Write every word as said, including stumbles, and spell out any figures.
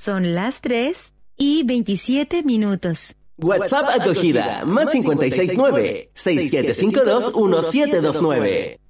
Son las tres y veintisiete minutos. WhatsApp acogida, más cincuenta y seis nueve, seis siete cinco dos, uno siete dos nueve.